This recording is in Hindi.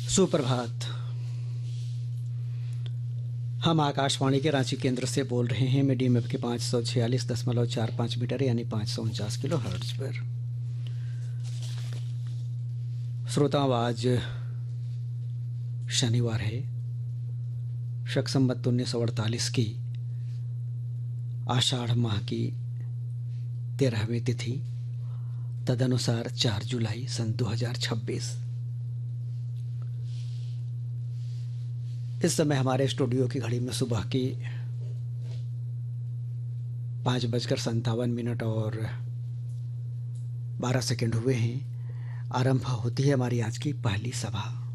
सुप्रभात। हम आकाशवाणी के रांची केंद्र से बोल रहे हैं मीडियम वेव के 546.45 मीटर यानी 549 किलो हर्ट्ज पर। श्रोताओं, आज शनिवार है, शक संवत 1948 की आषाढ़ माह की 13वीं तिथि, तदनुसार 4 जुलाई सन 2026। इस समय हमारे स्टूडियो की घड़ी में सुबह की 5:57 और 12 सेकंड हुए हैं। आरंभ होती है हमारी आज की पहली सभा।